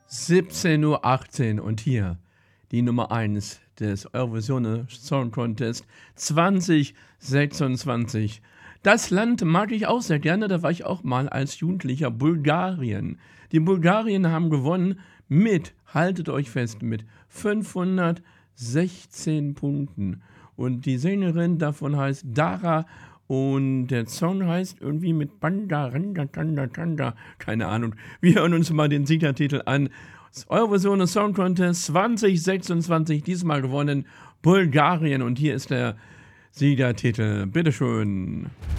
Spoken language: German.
17:18 Uhr und hier die Nummer 1 des Eurovision Song Contest 2026. Das Land mag ich auch sehr gerne, da war ich auch mal als Jugendlicher, Bulgarien. Die Bulgarien haben gewonnen mit, haltet euch fest, mit 516 Punkten. Und die Sängerin davon heißt Dara und der Song heißt irgendwie mit Banda, Randa, Tanda, Tanda, keine Ahnung. Wir hören uns mal den Siegertitel an. Eurovision Song Contest 2026, diesmal gewonnen Bulgarien. Und hier ist der Siegertitel. Bitteschön.